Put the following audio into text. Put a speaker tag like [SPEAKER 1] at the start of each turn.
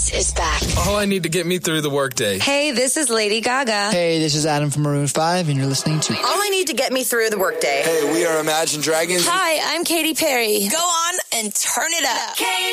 [SPEAKER 1] This is back.
[SPEAKER 2] All I need to get me through the workday.
[SPEAKER 3] Hey, this is Lady Gaga.
[SPEAKER 4] Hey, this is Adam from Maroon 5, and you're listening to
[SPEAKER 5] All I need to get me through the workday.
[SPEAKER 6] Hey, we are Imagine Dragons.
[SPEAKER 3] Hi, I'm Katy Perry.
[SPEAKER 5] Go on and turn it up.